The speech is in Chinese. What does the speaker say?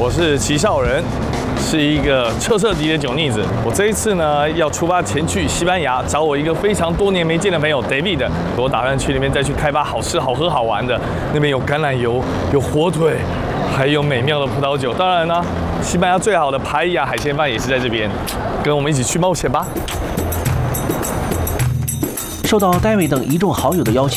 我是齐少人，是一个彻底的酒腻子。我这一次呢，要出发前去西班牙，找我一个非常多年没见的朋友 David。我打算去那边再去开发好吃、好喝、好玩的。那边有橄榄油，有火腿，还有美妙的葡萄酒。当然呢，西班牙最好的排呀海鲜饭也是在这边。跟我们一起去冒险吧！ 受到戴维等一众好友的邀请，